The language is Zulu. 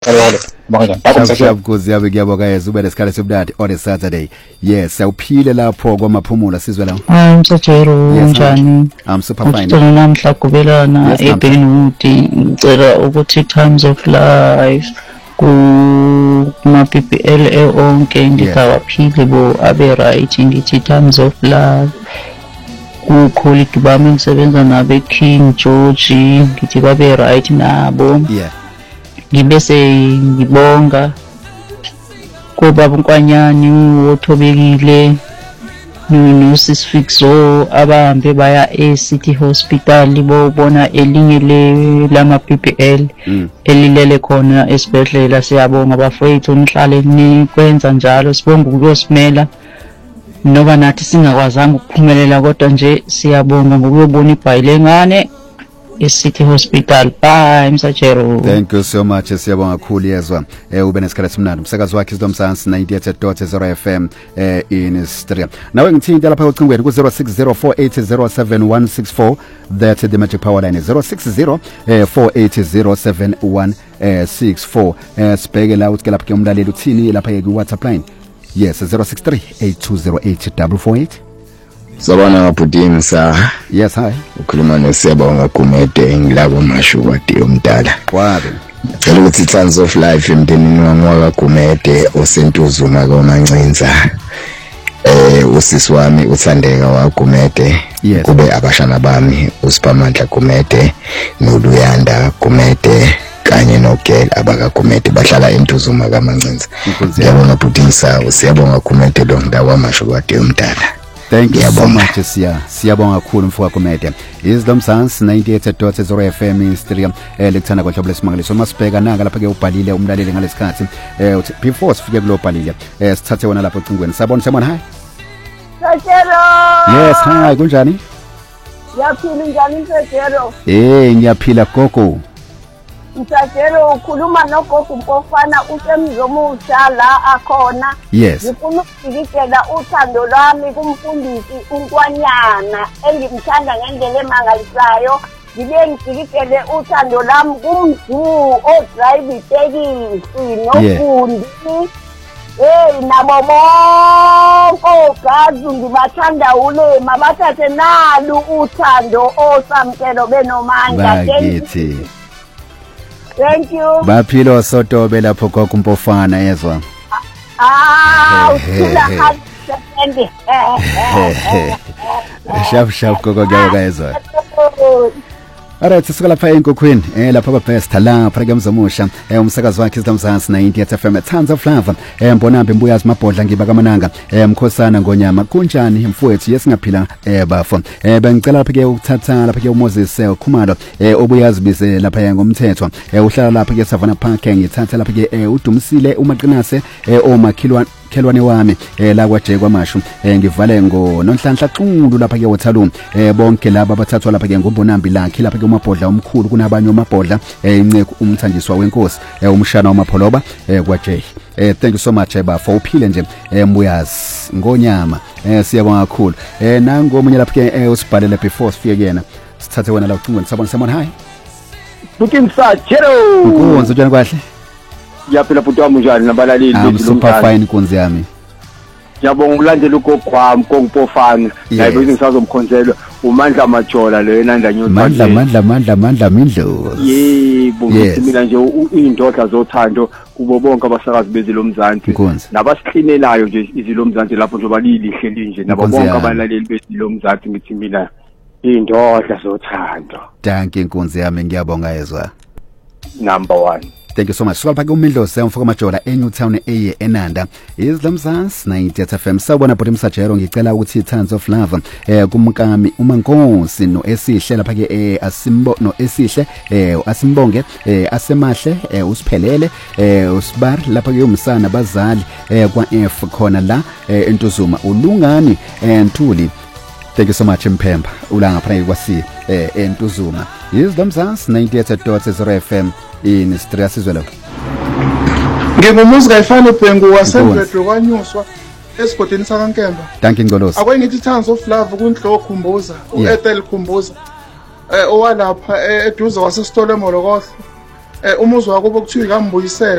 Kuzi yabe kuyabonga yeza ube nesikhathi sobunandi on a Saturday. Yes, awuphile lapho kwamaphumulo sizwe la. Msajero njani? I'm super fine. Ngicela namhla kubelana eBenwood ngicela ukuthi Times of Life kuma PPL onke ngikawaphile bo abe right ngithi Times of Life. Kucolleague bami ngisebenza nabe King George ngithi babe right nabo. Yeah. Ngibese ngibonga kuba bunkwanyani othobekile nosisfixo abahambe baya eCity Hospital bobona elinye lama PPL elilele khona esibhedlela. Siyabonga bafowethu nihlale nikwenza njalo, sibonga ukuyosimela noba nathi singakwazanga ukuphumelela kodwa nje siyabonga ngokuyobona ibhayile ngane eCity Hospital. Bye Msajero. Thank you so much. Siyabonga kakhulu yezwa. Ube nesikhathi somnandi. Umsakazo wakhe iZomsans 98.0 FM in Istria. Nawe ngithinta lapha ucingweni ku 0604807164. That's the magic power line 0604807164. Sibheke la uthi lapha ke umlaleli uthini lapha ke WhatsApp line. Yes 0638208448. Sabana ngabhudini sa. Yes, hi. Ukhuluma noSiyabonga Gumede ngilabo Mashuwa Dio Mdala. Kwabe. Ngicela ukuthi Times of Life emndenini wangwa Gumede oSentuzuma kaMancinza. Usisi wami uThandeka waGumede. Yes. Kube abashana bami uSiphamandla Gumede noLuyanda Gumede kanye noGel abakaGumede bahlala eNtuzuma kaMancinza. Ngiyabonga bhudini sa uSiyabonga Gumede lo ndawo Mashuwa Dio Mdala. Thank you so much siyabonga kakhulu mfowethu Gumede. iZomsans 98.0 FM Istria lekuthana kwahlobo lesimangaliso masibheka nanga lapha ke ubhalile umlaleli ngalesikhathi before sifike kulo bhalile sithathe wona lapha ocingweni. Sabona Simon, hi. Msajero. Yes, hi, kunjani? Ngiyaphila njani Msajero? Ngiyaphila gogo. Msajero ukhuluma nogogo Mpofana usemzomusha la akhona. Yes. Ngifuna ukudikela uthando lwami kumfundisi uNkwanyana engimthanda ngendlela emangalisayo. Ngibe ngidikele uthando lami kumzu odrive itekisi nofundi. Nabo bonke ogazi ngibathanda ulema bathathe nalu uthando osamkelo benomandla. Thank you. Baphilo sotobe lapho gogo Mpofana yezwa. Usula hadi. Shaf gogo yezwa. Alright, sisuka lapha enkokhweni lapha kwabest la phakathi kwemzomusha umsakazo wakhe iZomsans 90 FM Times of Life mbonambe mbuyazi mabhodla ngiba kamananga mkhosana ngonyama kunjani mfowethu yesingaphila bafo bengicela lapha ke ukuthatha lapha ke uMoses Khumalo obuyazi bise lapha ngomthetho uhlala lapha ke Savannah Park ngithatha lapha ke uDumisile uMaqinase omakhelwane wami la kwaje kwamashu ngivale ngonhlanhla xulu lapha ke Waterloo bonke laba abathathwa lapha ke ngombonambi lakhe lapha ke umabhodla omkhulu kunabanye umabhodla inceke umthanjiswa wenkosi umshana wamapholoba kwaje. Thank you so much for uphile nje mbuyazi ngonyama siyabonga kakhulu nango omunye lapha ke usibhalele before sifike kuyena sithathe wena la ucingweni. Sabona Simon, hi. Buking Msajero. Nkonzo njani kahle? Yaphila bhuti wami njani nabalaleli bethu lo super fine nkonzo yami. Ngiyabonga ukulandela ugogokwami Mpofana naye ngisazomkhonzela uMandla Majola lo yenanda nyothi Mandla Mindlo. Yebo mina nje indodla zothando kubo bonke abasakazi bezilomzansi nabasihlinelayo nje izilomzansi lapho nje balilihle linje nabo bonke abalaleli bezilomzansi ngithi mina indodla zothando. Thank you nkonzo yami ngiyabonga yezwa. Number 1. Thank you so much. Suka phaka uMindlo semfoko Majola eNewtown eNanda iZomsans 90 FM. Sawubona bhuti Msajero ngicela ukuthi Times of Love kumkami uMankosi no Esihle lapha ke no Esihle asimbonge asemahle usiphelele usibar lapha ke umsana bazali kwa F khona la eNtuzuma ulungani Ntuli. Thank you so much Mpemba ulanga phakathi kwasi eNtuzuma iZomsans 98.0 FM in Istria sizwe lo. Ngingumuzika ifana Bhengu waseNdledlo kwanyuswa esigodini sakaNkemba. Thank you Ngolosi. Akwengithi Times of Love kunhlo Khumbuza uEtel Khumbuza owalapha eduze wasesitolo eMolokohlo umuzi wako bokuthiwa ikambuyisela